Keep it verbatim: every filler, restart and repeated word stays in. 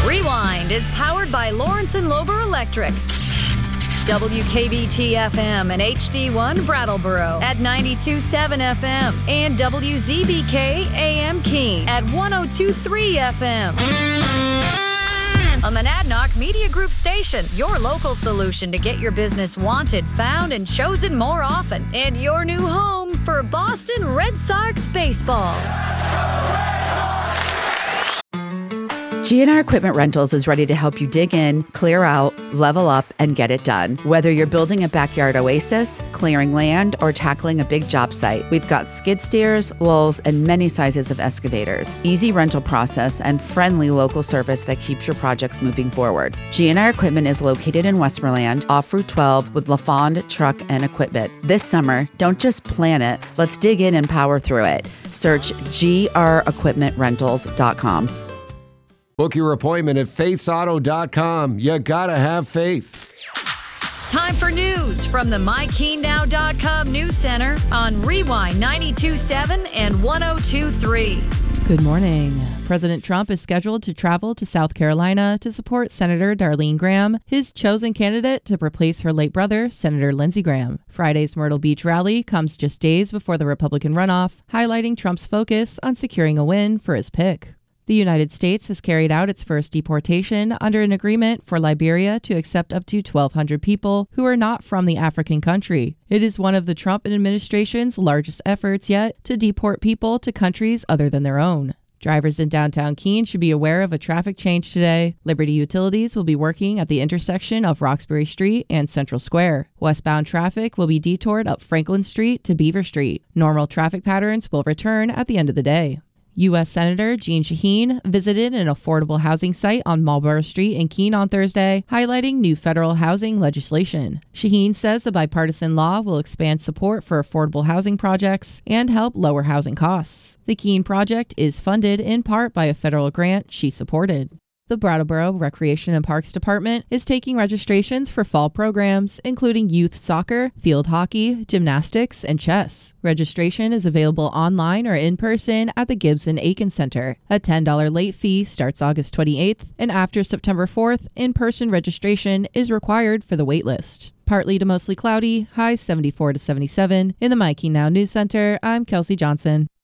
Rewind is powered by Lawrence and Lober Electric. W K B T F M and H D one Brattleboro at ninety-two point seven F M and W Z B K A M Keene at one oh two point three F M. A Monadnock Media Group station, your local solution to get your business wanted, found, and chosen more often. And your new home for Boston Red Sox baseball. G and R Equipment Rentals is ready to help you dig in, clear out, level up, and get it done. Whether you're building a backyard oasis, clearing land, or tackling a big job site, we've got skid steers, lulls, and many sizes of excavators. Easy rental process and friendly local service that keeps your projects moving forward. G and R Equipment is located in Westmoreland, off Route twelve, with LaFond Truck and Equipment. This summer, don't just plan it, let's dig in and power through it. Search G R equipment rentals dot com. Book your appointment at faiths auto dot com. You gotta have faith. Time for news from the my keene now dot com News Center on Rewind ninety-two point seven and one oh two point three. Good morning. President Trump is scheduled to travel to South Carolina to support Senator Darlene Graham, his chosen candidate to replace her late brother, Senator Lindsey Graham. Friday's Myrtle Beach rally comes just days before the Republican runoff, highlighting Trump's focus on securing a win for his pick. The United States has carried out its first deportation under an agreement for Liberia to accept up to twelve hundred people who are not from the African country. It is one of the Trump administration's largest efforts yet to deport people to countries other than their own. Drivers in downtown Keene should be aware of a traffic change today. Liberty Utilities will be working at the intersection of Roxbury Street and Central Square. Westbound traffic will be detoured up Franklin Street to Beaver Street. Normal traffic patterns will return at the end of the day. U S Senator Jeanne Shaheen visited an affordable housing site on Marlborough Street in Keene on Thursday, highlighting new federal housing legislation. Shaheen says the bipartisan law will expand support for affordable housing projects and help lower housing costs. The Keene project is funded in part by a federal grant she supported. The Brattleboro Recreation and Parks Department is taking registrations for fall programs, including youth soccer, field hockey, gymnastics, and chess. Registration is available online or in person at the Gibson Aiken Center. A ten dollars late fee starts August twenty-eighth, and after September fourth, in-person registration is required for the waitlist. Partly to mostly cloudy, highs seventy-four to seventy-seven. In the My Keene Now News Center, I'm Kelsey Johnson.